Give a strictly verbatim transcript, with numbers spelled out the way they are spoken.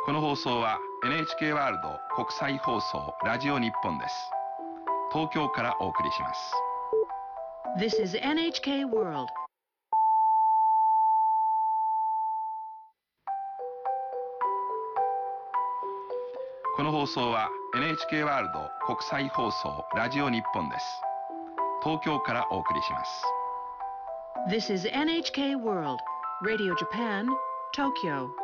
この放送は エヌエイチケー ワールド国際放送ラジオ日本です。東京からお送りします。 This is エヌエイチケー World. この放送は エヌエイチケー ワールド国際放送ラジオ日本です。東京からお送りします。 This is エヌエイチケー World. Radio Japan, Tokyo.